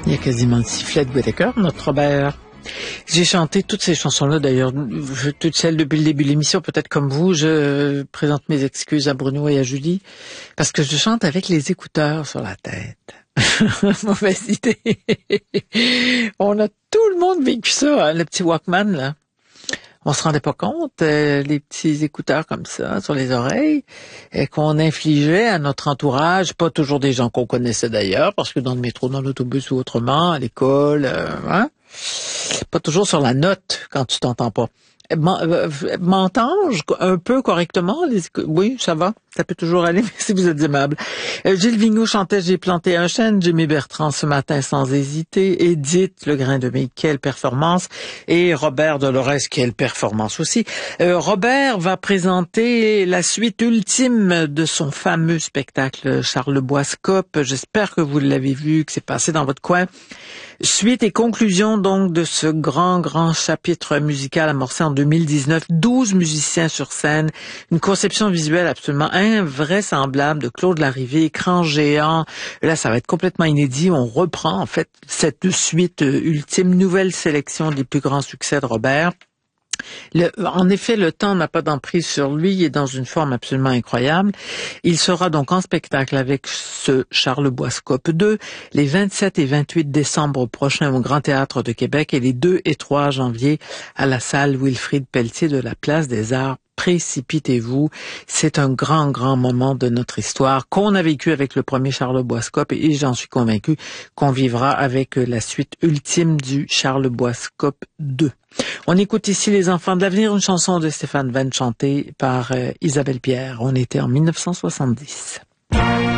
Il y a quasiment le sifflet de Whittaker, notre Robert. J'ai chanté toutes ces chansons-là, d'ailleurs, toutes celles depuis le début de l'émission, peut-être comme vous. Je présente mes excuses à Bruno et à Julie, parce que je chante avec les écouteurs sur la tête. Mauvaise idée. On a tout le monde vécu ça, hein, le petit Walkman, là. On se rendait pas compte, les petits écouteurs comme ça, sur les oreilles, qu'on infligeait à notre entourage, pas toujours des gens qu'on connaissait d'ailleurs, parce que dans le métro, dans l'autobus ou autrement, à l'école, pas toujours sur la note quand tu t'entends pas. M'entends-je un peu correctement? Oui, ça va. Ça peut toujours aller, si vous êtes aimable. Gilles Vigneault chantait J'ai planté un chêne, Jimmy Bertrand ce matin sans hésiter, Edith Le Grain de Mai, quelle performance, et Robert Dolores, quelle performance aussi. Robert va présenter la suite ultime de son fameux spectacle Charlebois-Scope. J'espère que vous l'avez vu, que c'est passé dans votre coin. Suite et conclusion donc de ce grand chapitre musical amorcé en 2019. 12 musiciens sur scène, une conception visuelle absolument invraisemblable de Claude Larrivée, écran géant. Là, ça va être complètement inédit. On reprend en fait cette suite ultime, nouvelle sélection des plus grands succès de Robert. En effet, le temps n'a pas d'emprise sur lui, il est dans une forme absolument incroyable. Il sera donc en spectacle avec ce Charlebois-Scope 2 les 27 et 28 décembre prochains au Grand Théâtre de Québec et les 2 et 3 janvier à la salle Wilfrid Pelletier de la Place des Arts. Précipitez-vous, c'est un grand moment de notre histoire qu'on a vécu avec le premier Charlebois-Scope et j'en suis convaincu qu'on vivra avec la suite ultime du Charlebois-Scope 2. On écoute ici Les Enfants de l'avenir, une chanson de Stéphane Venn chantée par Isabelle Pierre. On était en 1970.